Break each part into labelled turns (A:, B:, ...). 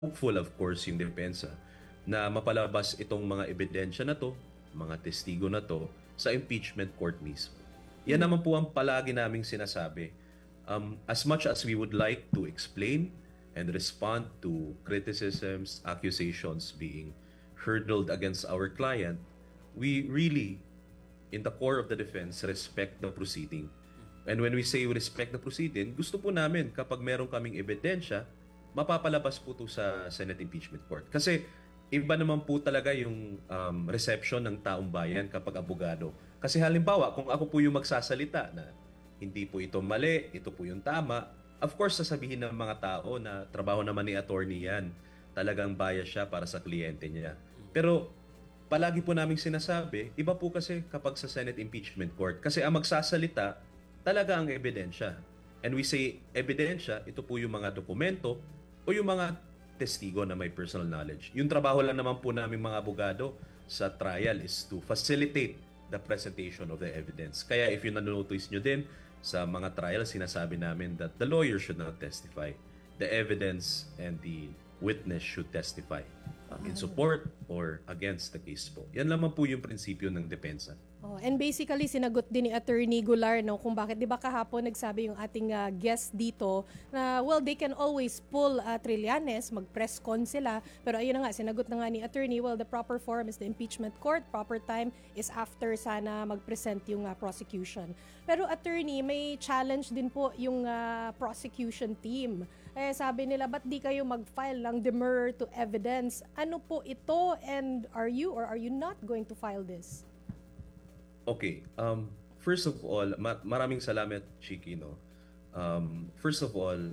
A: hopeful of course yung depensa na mapalabas itong mga ebidensya na to, mga testigo na to sa impeachment court mismo. Yan naman po ang palagi naming sinasabi. As much as we would like to explain and respond to criticisms, accusations being hurled against our client, we really, in the core of the defense, respect the proceeding. And when we say we respect the proceeding, gusto po namin kapag meron kaming ebidensya, mapapalabas po ito sa Senate Impeachment Court. Kasi iba naman po talaga yung reception ng taong bayan kapag abogado. Kasi halimbawa, kung ako po yung magsasalita na hindi po ito mali, ito po yung tama, of course sasabihin ng mga tao na trabaho naman ni attorney yan, talagang bias siya para sa kliyente niya. Pero palagi po naming sinasabi, iba po kasi kapag sa Senate Impeachment Court. Kasi ang magsasalita, talaga ang ebidensya. And we say ebidensya, ito po yung mga dokumento o yung mga testigo na may personal knowledge. Yung trabaho lang naman po namin mga abogado sa trial is to facilitate the presentation of the evidence. Kaya if you nanonotice nyo din, sa mga trial, sinasabi namin that the lawyer should not testify. The evidence and the witness should testify in support or against the case po. Yan lamang po yung prinsipyo ng depensa.
B: Oh, and basically, sinagot din ni Attorney Goulart no, kung bakit, di ba kahapon nagsabi yung ating guest dito na, well, they can always pull Trillanes, mag-press con sila. Pero ayun na nga, sinagot na nga ni Attorney, well, the proper forum is the impeachment court. Proper time is after sana mag-present yung prosecution. Pero Attorney, may challenge din po yung prosecution team. Sabi nila, ba't di kayo mag-file ng demurrer to evidence? Ano po ito, and are you or are you not going to file this?
A: Okay. First of all, maraming salamat, Chiki. No? First of all,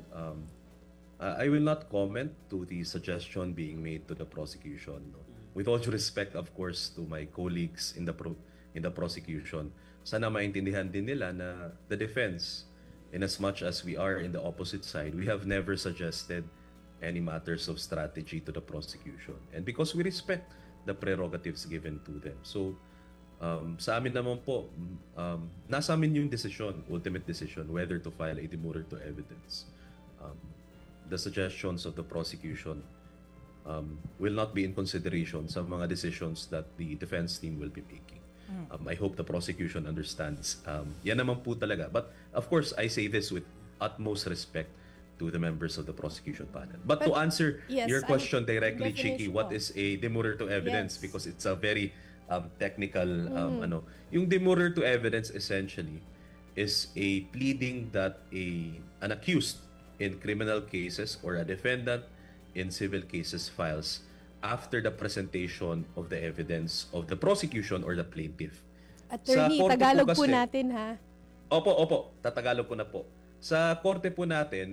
A: I will not comment to the suggestion being made to the prosecution. No? With all due respect, of course, to my colleagues in the prosecution, sana maintindihan din nila na the defense, in as much as we are in the opposite side, we have never suggested any matters of strategy to the prosecution. And because we respect the prerogatives given to them. So, sa amin naman po, nasa amin yung decision, ultimate decision, whether to file a demurrer to evidence. The suggestions of the prosecution will not be in consideration sa mga decisions that the defense team will be making. I hope the prosecution understands. Yan naman po talaga. But of course, I say this with utmost respect to the members of the prosecution panel. But to answer your question directly, Chiki, what is a demurrer to evidence? Because it's a very technical yung demurrer to evidence essentially is a pleading that an accused in criminal cases or a defendant in civil cases files after the presentation of the evidence of the prosecution or the plaintiff.
B: Attorney, Tagalog po natin ha.
A: Opo, tatagalog ko na po. Sa korte po natin,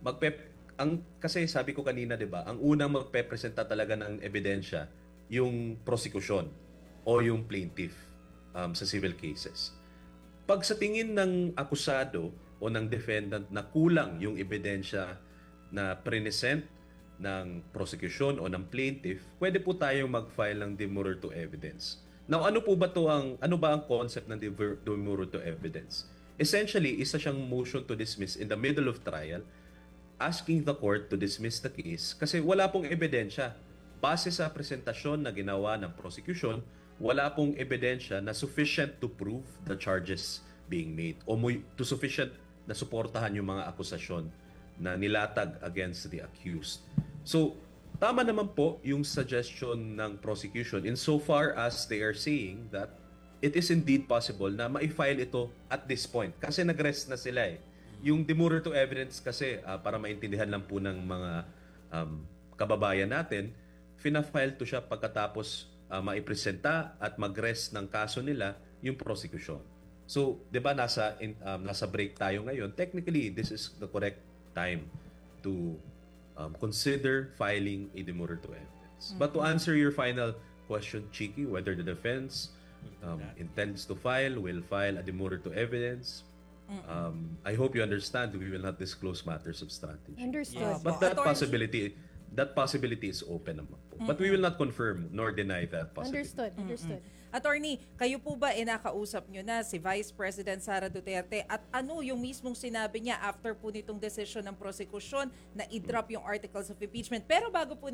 A: kasi sabi ko kanina, 'di ba, ang unang magpepresenta talaga ng ebidensya yung prosecution o yung plaintiff sa civil cases. Pag sa tingin ng akusado o ng defendant na kulang yung ebidensya na present ng prosecution o ng plaintiff, pwede po tayong mag-file ng demurrer to evidence. Now, ano ba ang concept ng demurrer to evidence? Essentially, isa siyang motion to dismiss in the middle of trial, asking the court to dismiss the case kasi wala pong ebidensya. Base sa presentasyon na ginawa ng prosecution, wala pong ebidensya na sufficient to prove the charges being made o to sufficient na suportahan yung mga akusasyon na nilatag against the accused. So, tama naman po yung suggestion ng prosecution insofar as they are saying that it is indeed possible na ma-file ito at this point kasi nag-rest na sila eh. Yung demurrer to evidence kasi, para maintindihan lang po ng mga kababayan natin, fina-file to siya pagkatapos maipresenta at mag-rest ng kaso nila yung prosecution. So, 'di ba nasa break tayo ngayon. Technically, this is the correct time to consider filing a demurrer to evidence. But to answer your final question, Chiki, whether the defense intends to will file a demurrer to evidence, I hope you understand we will not disclose matters of strategy.
B: Understood.
A: But that possibility is open naman po. But we will not confirm nor deny that possibility.
B: Understood.
C: Attorney, kayo po ba nakausap nyo na si Vice President Sara Duterte at ano yung mismong sinabi niya after po nitong desisyon ng prosecution na i-drop yung articles of impeachment? Pero bago po